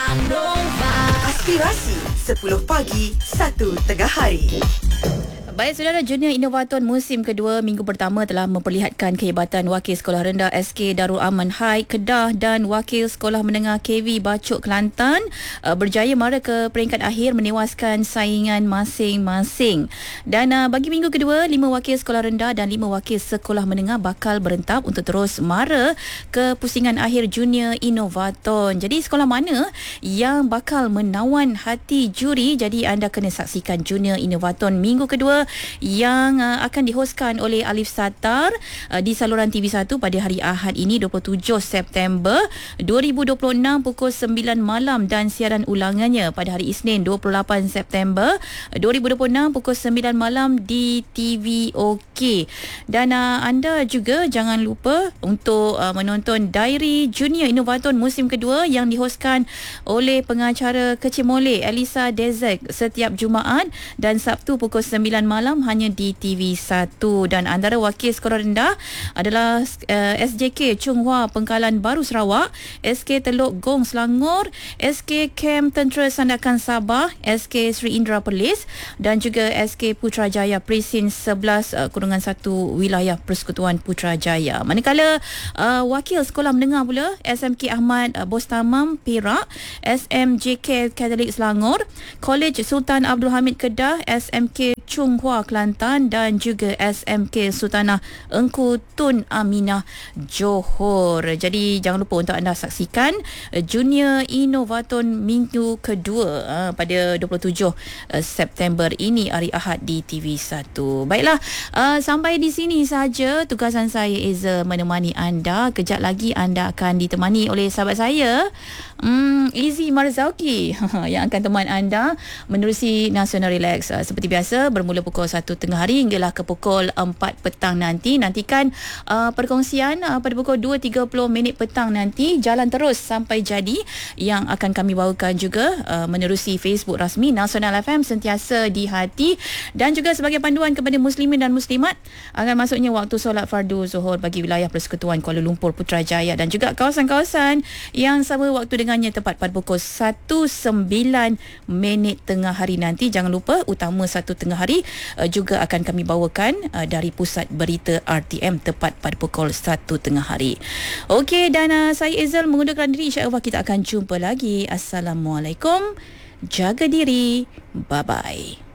Aspirasi 10 pagi 1 tengah hari. Baik, saudara, Junior Inovator musim kedua minggu pertama telah memperlihatkan kehebatan Wakil Sekolah Rendah SK Darul Aman High Kedah dan Wakil Sekolah Menengah KV Bacok Kelantan berjaya mara ke peringkat akhir menewaskan saingan masing-masing. Dan bagi minggu kedua, 5 Wakil Sekolah Rendah dan 5 Wakil Sekolah Menengah bakal berentap untuk terus mara ke pusingan akhir Junior Inovator. Jadi sekolah mana yang bakal menawan hati juri? Jadi anda kena saksikan Junior Inovator minggu kedua yang akan dihoskan oleh Alif Satar di saluran TV1 pada hari Ahad ini 27 September 2026 pukul 9 malam dan siaran ulangannya pada hari Isnin 28 September 2026 pukul 9 malam di TV OK. Dan anda juga jangan lupa untuk menonton Diary Junior Inovator musim kedua yang dihoskan oleh pengacara Kecil Molek Elisa Dezek setiap Jumaat dan Sabtu pukul 9 malam hanya di TV1. Dan antara wakil sekolah rendah adalah SJK Chung Hua Pengkalan Baru Sarawak, SK Teluk Gong Selangor, SK Kem Tentera Sandakan Sabah, SK Sri Indra Perlis dan juga SK Putrajaya Presin 11-1 wilayah Persekutuan Putrajaya. Manakala wakil sekolah menengah pula SMK Ahmad Bostamam Perak, SMJK Katolik Selangor, College Sultan Abdul Hamid Kedah, SMK Chung Hua Kelantan dan juga SMK Sultanah Engku Tun Aminah Johor. Jadi jangan lupa untuk anda saksikan Junior Inovator minggu kedua pada 27 September ini hari Ahad di TV1. Baiklah, sampai di sini saja tugasan saya Eza menemani anda. Kejap lagi anda akan ditemani oleh sahabat saya Izzy Marzauki yang akan teman anda menerusi Nasional Relax seperti biasa bermula pukul 1 tengah hari hinggalah ke pukul 4 petang nanti. Nantikan perkongsian pada pukul 2.30 petang nanti. Jalan terus sampai jadi yang akan kami bawakan juga menerusi Facebook rasmi Nasional FM sentiasa di hati dan juga sebagai panduan kepada muslimin dan muslimat akan masuknya waktu solat fardu zuhur bagi wilayah Persekutuan Kuala Lumpur Putrajaya dan juga kawasan-kawasan yang sama waktu dengannya tepat pada pukul 1.09 tengah hari nanti. Jangan lupa utama 1 tengah hari juga akan kami bawakan dari Pusat Berita RTM tepat pada pukul 1 tengah hari. Okey, dan saya Ezal mengundurkan diri. InsyaAllah kita akan jumpa lagi. Assalamualaikum. Jaga diri. Bye-bye.